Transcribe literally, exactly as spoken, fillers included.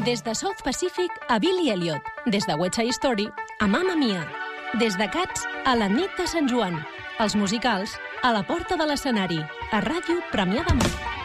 Des de South Pacific a Billy Elliot. Des de West Side Story a Mamma Mia. Des de Cats a la nit de Sant Joan. Els musicals a la porta de l'escenari. A Ràdio Premià de Mar.